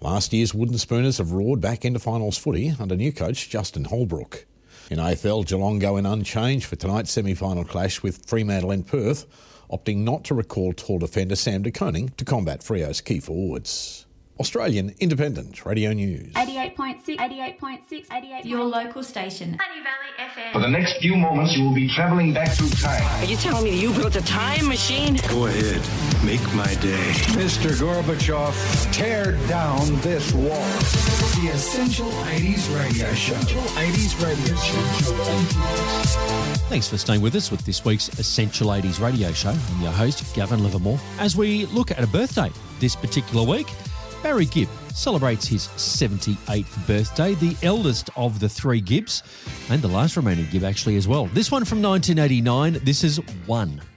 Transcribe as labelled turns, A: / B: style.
A: Last year's Wooden Spooners have roared back into finals footy under new coach Justin Holbrook. In AFL, Geelong go in unchanged for tonight's semi-final clash with Fremantle and Perth, opting not to recall tall defender Sam De Koning to combat Freo's key forwards. Australian Independent Radio News.
B: 88.6, your local station. Honey Valley FM.
C: For the next few moments, you will be travelling back through time.
D: Are you telling me that you built a time machine?
E: Go ahead. Make my day.
F: Mr. Gorbachev, tear down this wall.
G: The Essential 80s Radio Show. 80s Radio Show.
H: Thanks for staying with us with this week's Essential 80s Radio Show. I'm your host, Gavin Livermore. As we look at a birthday this particular week, Barry Gibb celebrates his 78th birthday, the eldest of the three Gibbs, and the last remaining Gibb actually as well. This one from 1989, this is One.